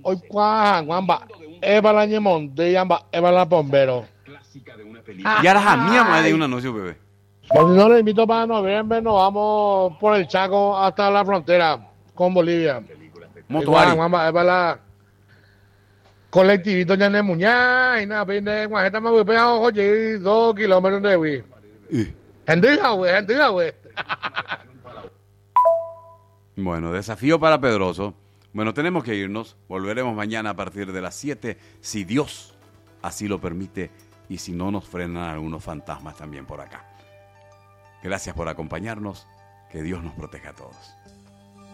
hoy Juanba, Eva la ñemón, de Yamba, Eva la bombero. Y ahora a mí me de un anuncio, bebé. Pues no le invito para noviembre, nos vamos por el Chaco hasta la frontera con Bolivia. Motuari. Juanba, Eva la colectivito ya no es muñá, y nada, pide, Juanjeta me voy a oye, 2 kilómetros de Wii. Hendija, güey. Bueno, desafío para Pedroso. Bueno, tenemos que irnos. Volveremos mañana a partir de las 7, si Dios así lo permite y si no nos frenan algunos fantasmas también por acá. Gracias por acompañarnos. Que Dios nos proteja a todos.